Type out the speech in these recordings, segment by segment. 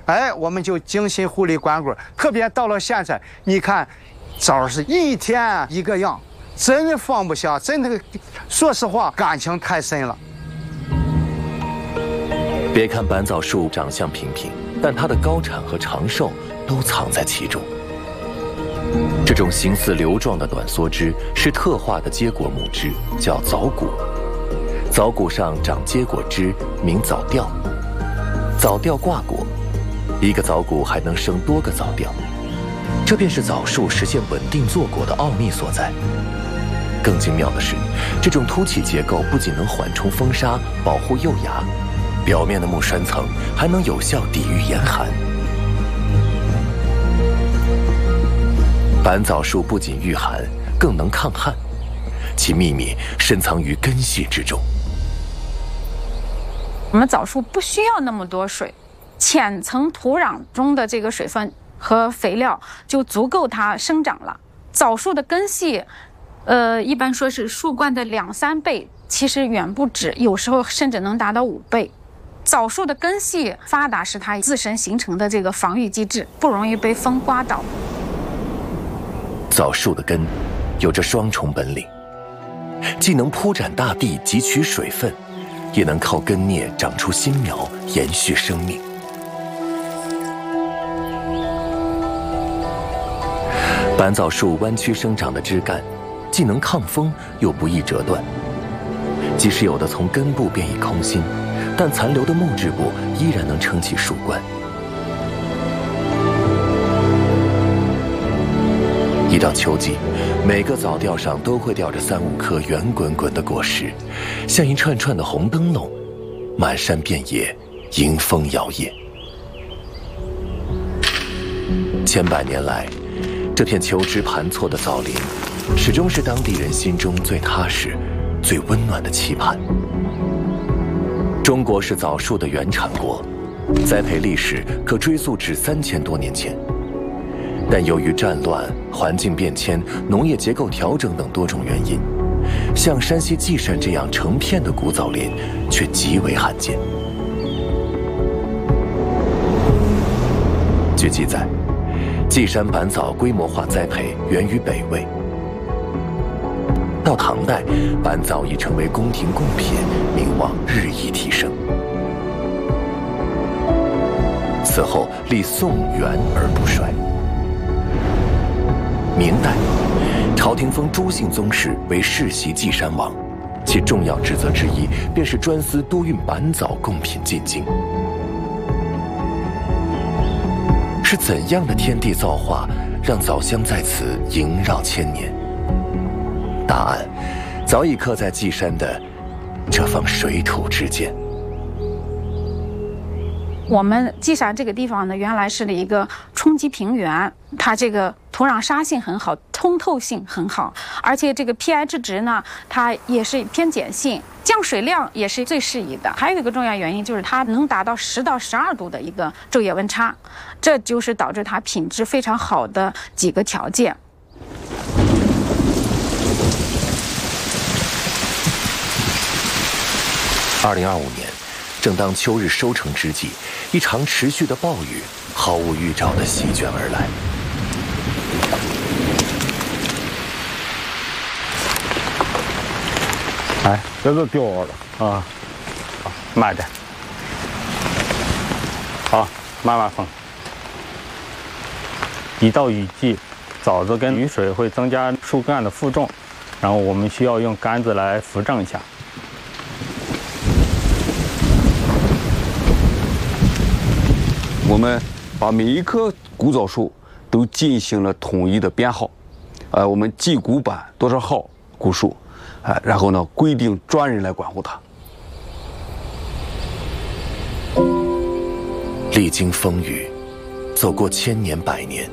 哎，我们就精心护理灌溉。特别到了现在，你看，枣是一天一个样，真的放不下，真的，说实话，感情太深了。 别看板枣树长相平平，但它的高产和长寿都藏在其中。这种形似瘤状的短梭枝是特化的结果木枝，叫枣骨。枣骨上长结果枝，名枣吊。枣吊挂果，一个枣骨还能生多个枣吊，这便是枣树实现稳定坐果的奥秘所在。更精妙的是，这种凸起结构不仅能缓冲风沙，保护幼芽，表面的木栓层还能有效抵御严寒。板枣树不仅御寒，更能抗旱，其秘密深藏于根系之中。 我们枣树不需要那么多水，浅层土壤中的这个水分和肥料就足够它生长了。枣树的根系，一般说是树冠的2-3倍，其实远不止，有时候甚至能达到5倍。枣树的根系发达是它自身形成的这个防御机制，不容易被风刮倒。 枣树的根有着双重本领，既能铺展大地汲取水分，也能靠根蘖长出新苗，延续生命。板枣树弯曲生长的枝干，既能抗风，又不易折断。即使有的从根部便已空心，但残留的木质部依然能撑起树冠。一到秋季，每个枣吊上都会吊着3-5颗圆滚滚的果实，像一串串的红灯笼，满山遍野，迎风摇曳。千百年来，这片求枝盘错的枣林，始终是当地人心中最踏实、最温暖的期盼。中国是枣树的原产国，栽培历史可追溯至3000多年前。但由于战乱、环境变迁、农业结构调整等多种原因，像山西稷山这样成片的古枣林却极为罕见。据记载，稷山板枣规模化栽培源于北魏。到唐代，板枣已成为宫廷贡品，名望日益提升。此后历宋、元而不衰。明代，朝廷封朱姓宗室为世袭稷山王，其重要职责之一便是专司督运板枣贡品进京。是怎样的天地造化，让枣香在此萦绕千年？答案早已刻在稷山的这方水土之间。 我们稷山这个地方呢，原来是一个冲积平原，它这个土壤沙性很好，通透性很好，而且这个 pH 值呢，它也是偏碱性，降水量也是最适宜的。还有一个重要原因就是它能达到10到12度的一个昼夜温差，这就是导致它品质非常好的几个条件。 2025年，正当秋日收成之际，一场持续的暴雨毫无预兆地席卷而来。 哎，这都掉了啊！好，慢点。好，慢慢放。一到雨季，枣子跟雨水会增加树干的负重，然后我们需要用杆子来扶正一下。 我们把每一棵古枣树都进行了统一的编号，我们记古板多少号古树，然后呢规定专人来管护它。 历经风雨，走过千年百年，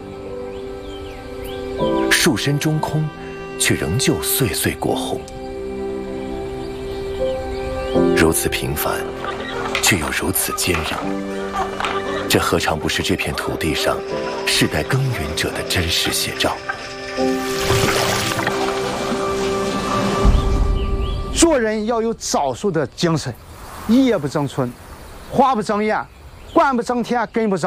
树身中空，却仍旧岁岁果红。如此平凡，却又如此坚韧。这何尝不是这片土地上世代耕耘者的真实写照？ 做人要有枣树的精神，叶不争春，花不争艳，冠不争天，根不争。